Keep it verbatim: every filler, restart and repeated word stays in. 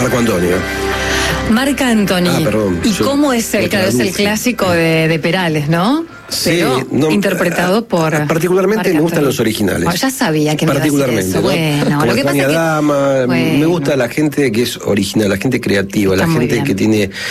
Marco Antonio. Marc Anthony. Ah, perdón. ¿Y yo, cómo es el, claro, es el clásico de, de Perales, ¿no? Pero sí, no, interpretado por. Particularmente Marc me gustan Anthony. los originales. Bueno, ya sabía que me iba a decir Particularmente, eso. ¿no? Bueno, Como lo que pasa España es que, Dama, bueno, me gusta la gente que es original, la gente creativa, está la muy gente bien. que tiene